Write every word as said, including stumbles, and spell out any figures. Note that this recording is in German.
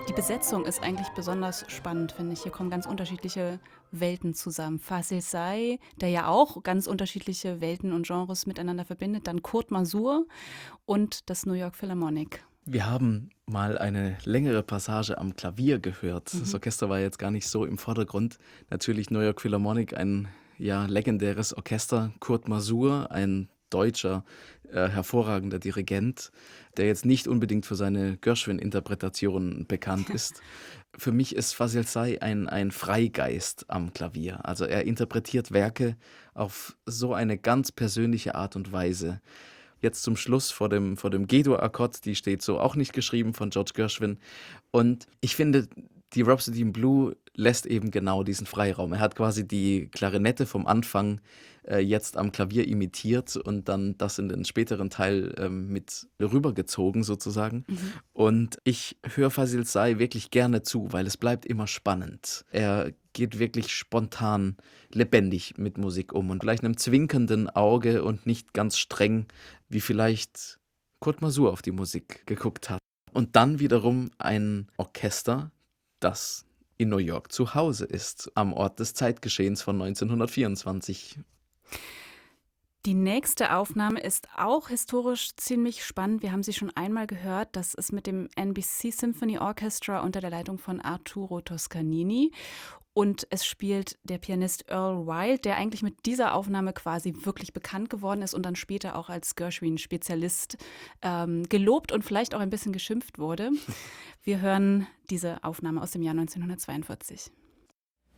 Die Besetzung ist eigentlich besonders spannend, finde ich. Hier kommen ganz unterschiedliche Welten zusammen. Fasil Say, der ja auch ganz unterschiedliche Welten und Genres miteinander verbindet. Dann Kurt Masur und das New York Philharmonic. Wir haben mal eine längere Passage am Klavier gehört. Das Mhm. Orchester war jetzt gar nicht so im Vordergrund. Natürlich New York Philharmonic, ein ja, legendäres Orchester. Kurt Masur, ein deutscher, äh, hervorragender Dirigent, der jetzt nicht unbedingt für seine Gershwin-Interpretationen bekannt ist. Für mich ist Fasil Say ein, ein Freigeist am Klavier. Also er interpretiert Werke auf so eine ganz persönliche Art und Weise. Jetzt zum Schluss vor dem, vor dem G-Dur-Akkord, die steht so auch nicht geschrieben von George Gershwin. Und ich finde, die Rhapsody in Blue lässt eben genau diesen Freiraum. Er hat quasi die Klarinette vom Anfang äh, jetzt am Klavier imitiert und dann das in den späteren Teil ähm, mit rübergezogen sozusagen. Mhm. Und ich höre Fasil Say wirklich gerne zu, weil es bleibt immer spannend. Er geht wirklich spontan, lebendig mit Musik um und vielleicht einem zwinkernden Auge und nicht ganz streng, wie vielleicht Kurt Masur auf die Musik geguckt hat. Und dann wiederum ein Orchester, das in New York zu Hause ist, am Ort des Zeitgeschehens von neunzehnhundertvierundzwanzig. Die nächste Aufnahme ist auch historisch ziemlich spannend. Wir haben sie schon einmal gehört. Das ist mit dem N B C Symphony Orchestra unter der Leitung von Arturo Toscanini. Und es spielt der Pianist Earl Wild, der eigentlich mit dieser Aufnahme quasi wirklich bekannt geworden ist und dann später auch als Gershwin-Spezialist ähm, gelobt und vielleicht auch ein bisschen geschimpft wurde. Wir hören diese Aufnahme aus dem Jahr neunzehnhundertzweiundvierzig.